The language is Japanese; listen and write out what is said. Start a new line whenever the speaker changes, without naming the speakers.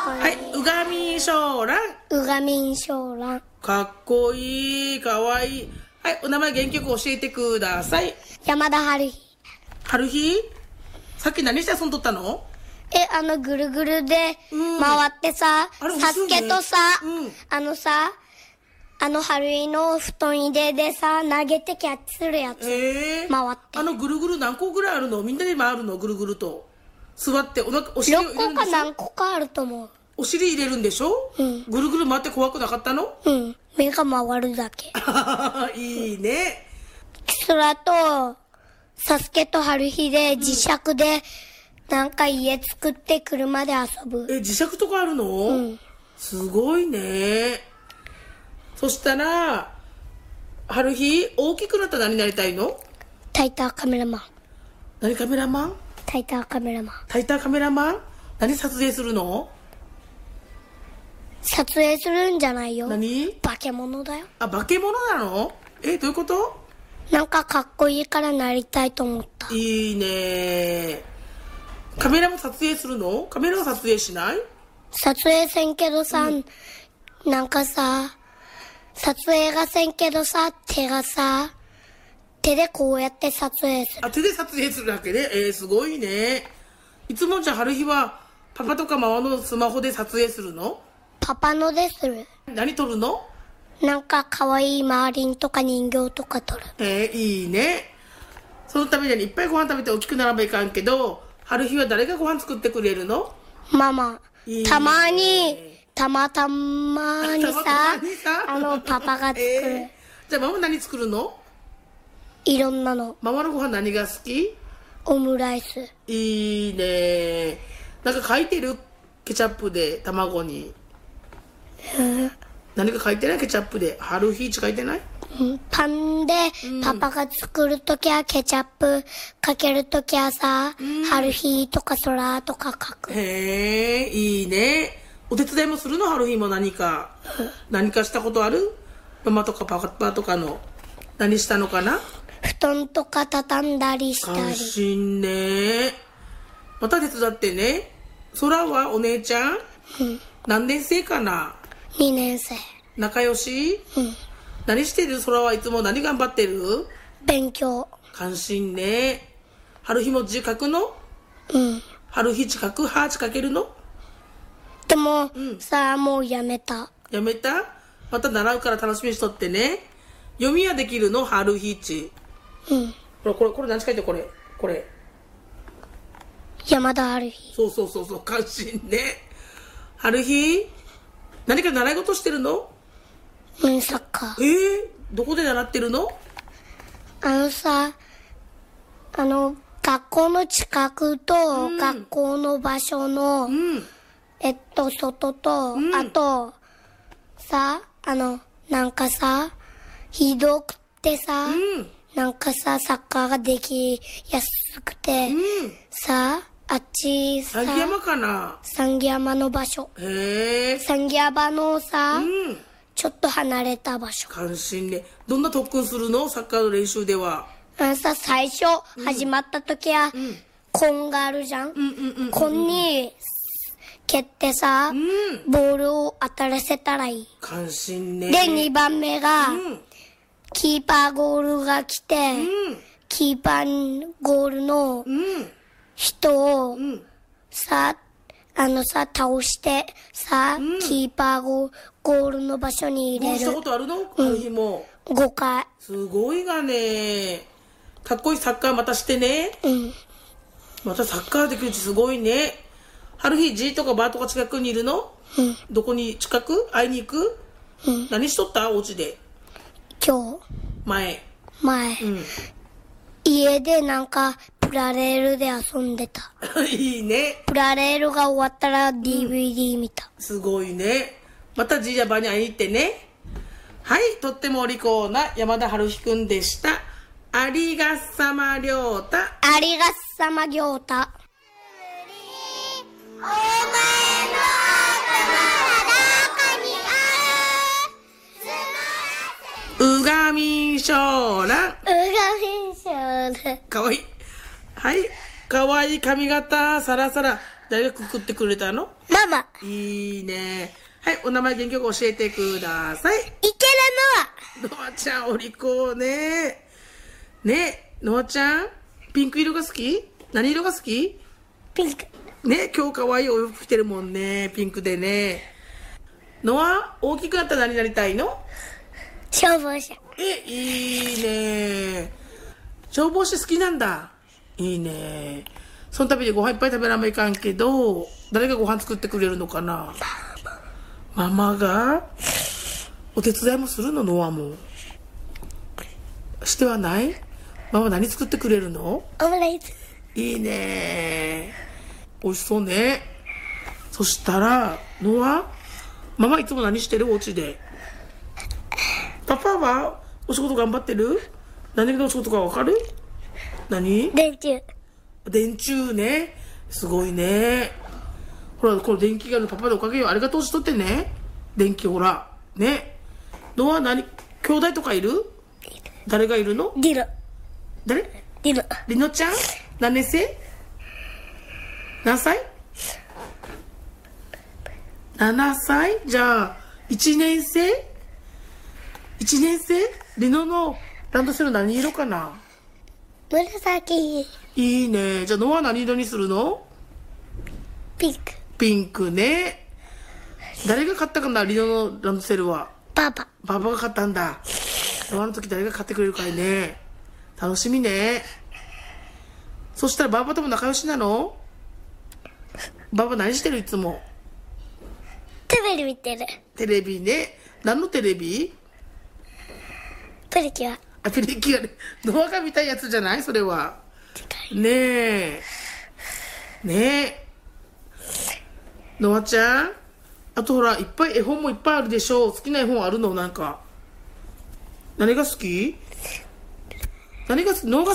はい、うがみんしょうらん。
うがみんしょうらん。
かっこいい、かわいい。はい、お名前元気よく教えてください。
山田春日。
春日、さっき何して遊んどったの？
ぐるぐるで回ってさ、サスケとさ、春日の布団入れでさ、投げてキャッチするやつ。回って。
ぐるぐる何個ぐらいあるの？みんなで回るの？ぐるぐると。座って、お尻を入れるんでしょ？
6個か何個かあると思う。
お尻入れるんでしょ？
うん。
ぐるぐる回って怖くなかったの？
うん。目が回るだけ。
いいね。
そらと、サスケと春日で磁石で、なんか家作って車で遊ぶ。
磁石とかあるの？うん。すごいね。そしたら、春日、大きくなったら何になりたいの？
タイターカメラマン。
何カメラマン？
タイターカメラマン。
タイターカメラマン？何撮影するの？
撮影するんじゃないよ。
何？
化け物だよ。
あ、化け物なの？どういうこと？
なんかかっこいいからなりたいと思った。
いいね。カメラも撮影するの？カメラは撮影しない？
撮影せんけどさ、なんかさ、撮影がせんけどさ、手でこうやって撮影する。
あ、手で撮影するだけで？すごいね。いつもじゃあ春日はパパとかママのスマホで撮影するの？
パパのでする。
何撮るの？
なんかかわいいマーリンとか人形とか撮る。
いいね。そのためにいっぱいご飯食べて大きくならばいかんけど、春日は誰がご飯作ってくれるの？
ママ。たまにさ、パパが作る。
じゃあママ何作るの？
いろんなの。
ママのご飯何が好き？
オムライス。
いいね。なんか書いてる？ケチャップで卵に。何か書いてない？ケチャップで。春日書いてない？
パンでパパが作るときはケチャップかけるときはさ、春日とか空とか書く。
いいね。お手伝いもするの？春日も何かしたことある？ママとかパパとかの何したのかな？
布団とか畳んだりしたり。
感心ね。また手伝ってね。空はお姉ちゃん？何年生かな
？2年生。
仲良し？何してる？空はいつも何頑張ってる？
勉強。
感心ね。春日も字書くの？春日字書く？ハーチ書けるの？
でも、さあもうやめた。
やめた？また習うから楽しみにしとってね。読みはできるの？春日字。これ何書いてる？これ。
山田春日。
そう、感心ね。春日、何か習い事してるの？
サッカー。
どこで習ってるの？
学校の近くと、学校の場所の、外と、あと、さ、なんかさ、ひどくてさ、なんかさ、サッカーができやすくて、さ、あっちさ、
三木山かな？
三木山の場所。三木山のさ、ちょっと離れた場所。
感心ね。どんな特訓するの？サッカーの練習では。
最初、始まった時は、コンがあるじゃん。コンに、蹴ってさ、ボールを当たらせたらいい。
感心ね。
で、2番目が、キーパーゴールが来て、キーパーゴールの人を、さ、倒して、さ、キーパーゴールの場所に入れる。
したことあるの？春日も。
5回。
すごいがね。かっこいいサッカーまたしてね。またサッカーできるってすごいね。春日、G とかバーとか近くにいるの？どこに近く？会いに行く？何しとった？お家で。
今日。
前。
家でなんか、プラレールで遊んでた。
いいね。
プラレールが終わったら DVD 見た。
すごいね。またじいやばに会いに行ってね。はい、とってもお利口な山田春日くんでした。ありがさまりょうた。
ありがさまりょうた。お前の
うがみんしょうらん。
かわいい。
はい。かわいい髪型、サラサラ。 誰がくくってくれたの？
ママ。
いいね。はい、お名前元気よく教えてください。
池田
ノアちゃん、お利口ね。ね、ノアちゃん、ピンク色が好き？何色が好き？
ピンク。
ね、今日可愛いお洋服着てるもんね。ピンクでね。ノア、大きくなったら何になりたいの？
消防車。
いいね。消防士好きなんだ。いいね。そのためにご飯いっぱい食べらんまいかんけど、誰がご飯作ってくれるのかな？ママがお手伝いもするの？ノアもしてはない？ママ何作ってくれるの？
オムライス。
いいね。美味しそうね。そしたらノア、ママいつも何してる？お家で。パパはお仕事頑張ってる？何のお仕事かわかる？何？
電柱。
電柱ね。すごいね。ほら、この電気があるパパのおかげよ。ありがとうしとってね。電気ほら。ね。ノア兄弟とかいる？誰がいるの？
リノ。
誰？
リノ。
リノちゃん？何年生？何歳？ 7 歳？じゃあ、1年生？ 1 年生？リノのランドセル何色かな？
紫。
いいね。じゃあ、ノア何色にするの？
ピンク。
ピンクね。誰が買ったかな？リノのランドセルは。
パパ。
パパが買ったんだ。ノアの時誰が買ってくれるかいね。楽しみね。そしたらババとも仲良しなの？ババ何してる？いつも。
テレビ見てる。
テレビね。何のテレビ？
プリキュア。
あ、プリキュアね。ノアが見たいやつじゃない？それは。ねえ。ねえ。ノアちゃん？あとほら、いっぱい絵本もいっぱいあるでしょ。好きな絵本あるの？なんか。何が好き？何が好き？ノアが